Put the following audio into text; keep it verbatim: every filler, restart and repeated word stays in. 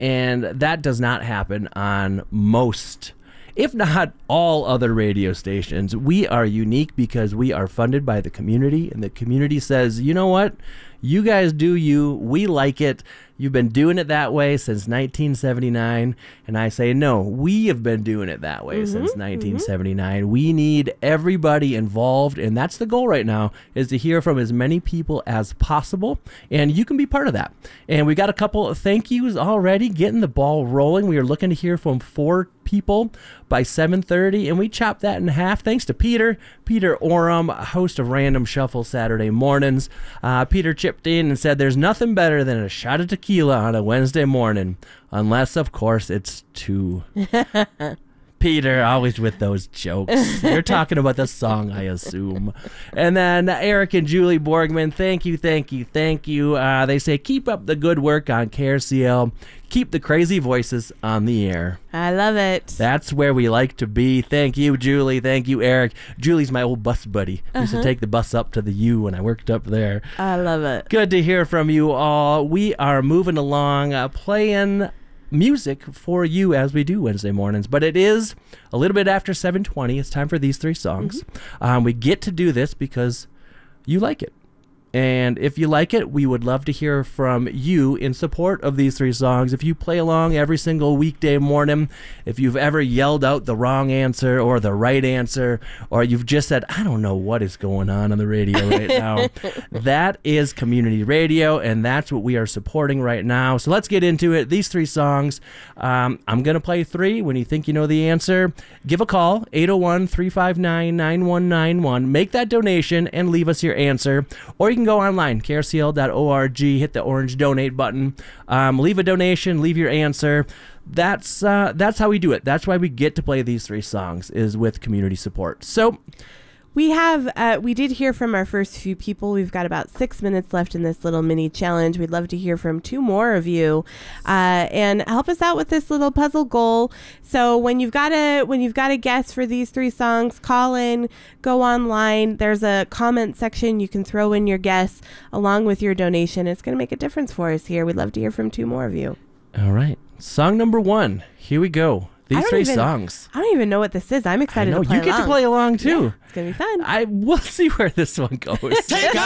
And that does not happen on most, if not all, other radio stations. We are unique because we are funded by the community, and the community says, you know what? You guys do you. We like it. You've been doing it that way since nineteen seventy-nine. And I say, no, we have been doing it that way mm-hmm, since nineteen seventy-nine. Mm-hmm. We need everybody involved. And that's the goal right now, is to hear from as many people as possible. And you can be part of that. And we got a couple of thank yous already, getting the ball rolling. We are looking to hear from four people by seven thirty. And we chopped that in half. Thanks to Peter. Peter Oram, host of Random Shuffle Saturday mornings. Uh, Peter chipped in and said, there's nothing better than a shot of tequila on a Wednesday morning, unless, of course, it's two. Peter, always with those jokes. You're talking about the song, I assume. And then Eric and Julie Borgman, thank you, thank you, thank you. Uh, they say, keep up the good work on K R C L. Keep the crazy voices on the air. I love it. That's where we like to be. Thank you, Julie. Thank you, Eric. Julie's my old bus buddy. I used uh-huh. to take the bus up to the U when I worked up there. I love it. Good to hear from you all. We are moving along, uh, playing music for you as we do Wednesday mornings, but it is a little bit after seven twenty. It's time for these three songs. Mm-hmm. Um, we get to do this because you like it. And if you like it, we would love to hear from you in support of these three songs. If you play along every single weekday morning, if you've ever yelled out the wrong answer or the right answer, or you've just said, I don't know what is going on on the radio right now, that is community radio, and that's what we are supporting right now. So let's get into it. These three songs, um, I'm going to play three. When you think you know the answer, give a call, eight oh one, three five nine, nine one nine one. Make that donation and leave us your answer. Or you can go online, K R C L dot org, hit the orange donate button, um, leave a donation, leave your answer. That's uh, that's how we do it. That's why we get to play these three songs, is with community support. So we have, uh, we did hear from our first few people. We've got about six minutes left in this little mini challenge. We'd love to hear from two more of you, uh, and help us out with this little puzzle goal. So when you've got a, when you've got a guess for these three songs, call in, go online. There's a comment section. You can throw in your guess along with your donation. It's going to make a difference for us here. We'd love to hear from two more of you. All right. Song number one. Here we go. These three even, songs. I don't even know what this is. I'm excited I know, to play you along. get to play along too. Yeah, it's going to be fun. I We'll see where this one goes.